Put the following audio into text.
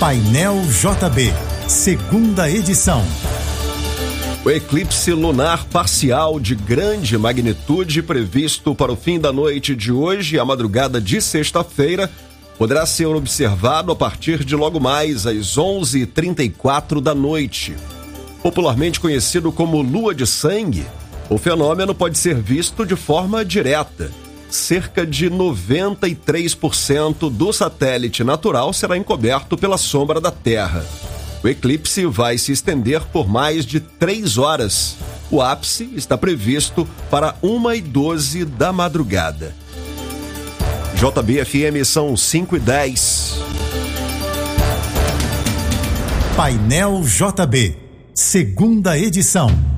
Painel JB, segunda edição. O eclipse lunar parcial de grande magnitude previsto para o fim da noite de hoje e a madrugada de sexta-feira poderá ser observado a partir de logo mais às 11h34 da noite. Popularmente conhecido como lua de sangue, o fenômeno pode ser visto de forma direta. Cerca de 93% do satélite natural será encoberto pela sombra da Terra. O eclipse vai se estender por mais de 3 horas. O ápice está previsto para 1h12 da madrugada. JB-FM são 5h10. Painel JB, segunda edição.